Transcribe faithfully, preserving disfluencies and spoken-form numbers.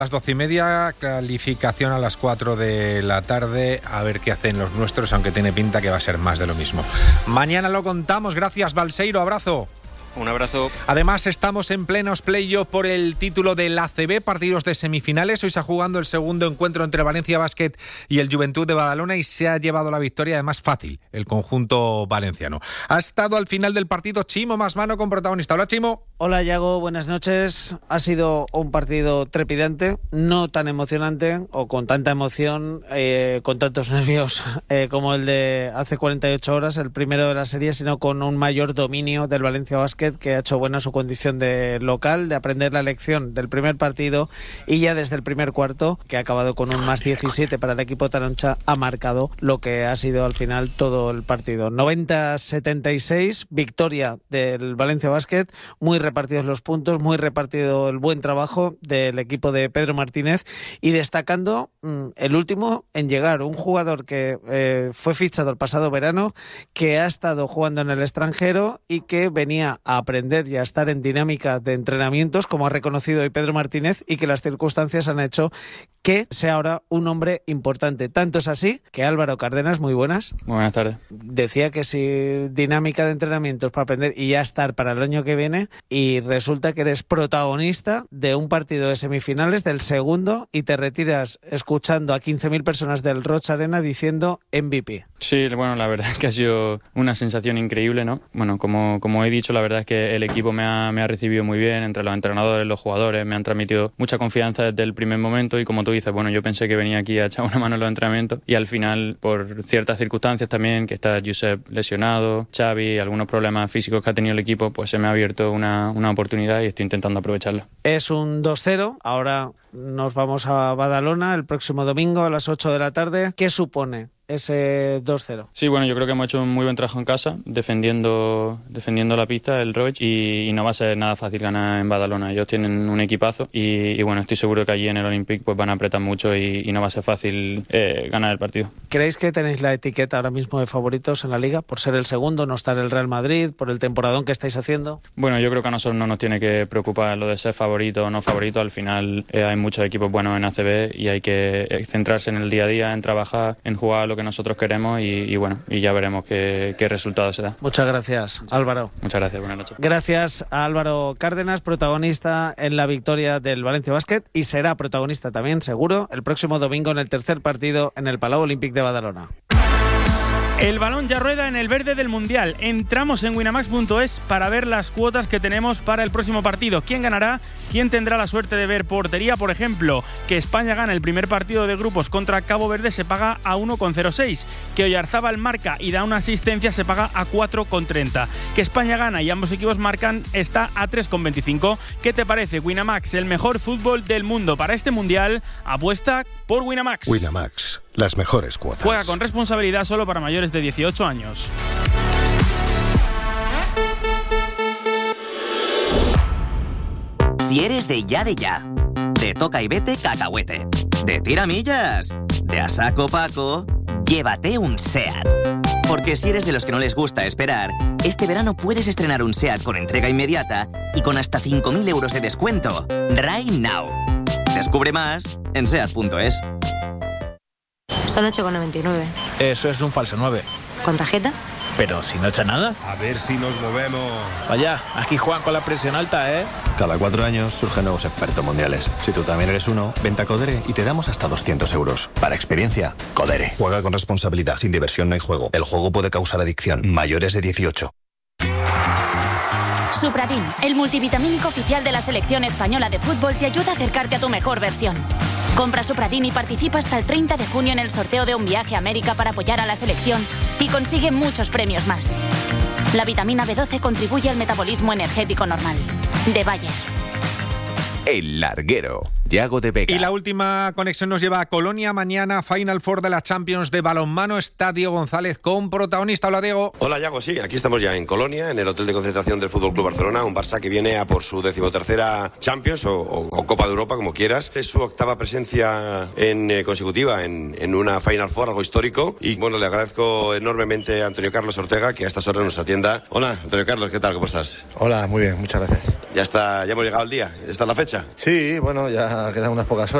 Las doce y media, calificación a las cuatro de la tarde, a ver qué hacen los nuestros, aunque tiene pinta que va a ser más de lo mismo. Mañana lo contamos, gracias Balseiro, abrazo. Un abrazo. Además, estamos en plenos playoff por el título del A C B, partidos de semifinales. Hoy se ha jugado el segundo encuentro entre Valencia Basket y el Juventud de Badalona y se ha llevado la victoria, además fácil, el conjunto valenciano. Ha estado al final del partido Chimo Masmano con protagonista. Hola, Chimo. Hola, Yago, buenas noches. Ha sido un partido trepidante, no tan emocionante o con tanta emoción, eh, con tantos nervios eh, como el de hace cuarenta y ocho horas, el primero de la serie, sino con un mayor dominio del Valencia Basket, que ha hecho buena su condición de local, de aprender la lección del primer partido y ya desde el primer cuarto, que ha acabado con un más diecisiete para el equipo taroncha, ha marcado lo que ha sido al final todo el partido. noventa a setenta y seis, victoria del Valencia Basket, muy repartidos los puntos, muy repartido el buen trabajo del equipo de Pedro Martínez y destacando mmm, el último en llegar, un jugador que eh, fue fichado el pasado verano, que ha estado jugando en el extranjero y que venía a aprender y a estar en dinámica de entrenamientos, como ha reconocido hoy Pedro Martínez, y que las circunstancias han hecho que sea ahora un hombre importante. Tanto es así que Álvaro Cárdenas, muy buenas. Muy buenas tardes. Decía que si dinámica de entrenamientos para aprender y ya estar para el año que viene, y resulta que eres protagonista de un partido de semifinales, del segundo, y te retiras escuchando a quince mil personas del Roig Arena diciendo M V P. Sí, bueno, la verdad es que ha sido una sensación increíble, ¿no? Bueno, como, como he dicho, la verdad es que el equipo me ha, me ha recibido muy bien, entre los entrenadores, los jugadores, me han transmitido mucha confianza desde el primer momento y como tú dices, bueno, yo pensé que venía aquí a echar una mano en los entrenamientos y al final, por ciertas circunstancias también, que está Josep lesionado, Xavi, algunos problemas físicos que ha tenido el equipo, pues se me ha abierto una, una oportunidad y estoy intentando aprovecharla. Es un dos cero, ahora nos vamos a Badalona el próximo domingo a las ocho de la tarde. ¿Qué supone ese dos cero? Sí, bueno, yo creo que hemos hecho un muy buen trabajo en casa, defendiendo defendiendo la pista, el Roig, y, y no va a ser nada fácil ganar en Badalona. Ellos tienen un equipazo y, y bueno, estoy seguro que allí en el Olympic pues van a apretar mucho y, y no va a ser fácil eh, ganar el partido. ¿Creéis que tenéis la etiqueta ahora mismo de favoritos en la Liga por ser el segundo, no estar el Real Madrid, por el temporadón que estáis haciendo? Bueno, yo creo que a nosotros no nos tiene que preocupar lo de ser favorito o no favorito. Al final eh, hay muchos equipos buenos en A C B y hay que centrarse en el día a día, en trabajar, en jugar lo que nosotros queremos y, y bueno, y ya veremos qué, qué resultado se da. Muchas gracias, Álvaro. Muchas gracias, buenas noches. Gracias a Álvaro Cárdenas, protagonista en la victoria del Valencia Basket y será protagonista también, seguro, el próximo domingo en el tercer partido en el Palau Olímpic de Badalona. El balón ya rueda en el verde del Mundial. Entramos en winamax punto es para ver las cuotas que tenemos para el próximo partido. ¿Quién ganará? ¿Quién tendrá la suerte de ver portería? Por ejemplo, que España gane el primer partido de grupos contra Cabo Verde se paga a uno coma cero seis. Que Oyarzábal marca y da una asistencia se paga a cuatro coma treinta. Que España gana y ambos equipos marcan está a tres coma veinticinco. ¿Qué te parece? Winamax, el mejor fútbol del mundo para este Mundial. Apuesta por Winamax. Winamax, las mejores cuotas. Juega con responsabilidad, solo para mayores de dieciocho años. Si eres de ya de ya, de toca y vete cacahuete, de tiramillas, de a saco Paco, llévate un SEAT. Porque si eres de los que no les gusta esperar, este verano puedes estrenar un SEAT con entrega inmediata y con hasta cinco mil euros de descuento. Right now. Descubre más en seat punto es. Son ocho coma noventa y nueve. Eso es un falso nueve. ¿Con tarjeta? Pero si no echa nada. A ver si nos movemos. Vaya, aquí juegan con la presión alta, ¿eh? Cada cuatro años surgen nuevos expertos mundiales. Si tú también eres uno, vente a Codere y te damos hasta doscientos euros. Para experiencia, Codere. Juega con responsabilidad. Sin diversión no hay juego. El juego puede causar adicción. Mayores de dieciocho. Supradin, el multivitamínico oficial de la selección española de fútbol, te ayuda a acercarte a tu mejor versión. Compra Supradin y participa hasta el treinta de junio en el sorteo de un viaje a América para apoyar a la selección y consigue muchos premios más. La vitamina B doce contribuye al metabolismo energético normal. De Bayer. El Larguero, Yago de Vega. Y la última conexión nos lleva a Colonia. Mañana, Final Four de la Champions de balonmano. Está Diego González con protagonista. Hola, Diego. Hola, Yago. Sí, aquí estamos ya en Colonia, en el hotel de concentración del Fútbol Club Barcelona. Un Barça que viene a por su decimotercera Champions o, o, o Copa de Europa, como quieras. Es su octava presencia en, eh, consecutiva en, en una Final Four, algo histórico. Y bueno, le agradezco enormemente a Antonio Carlos Ortega que a estas horas nos atienda. Hola, Antonio Carlos, ¿qué tal? ¿Cómo estás? Hola, muy bien, muchas gracias. Ya está, ya hemos llegado al día, esta es la fecha. Sí, bueno, ya quedan unas pocas horas.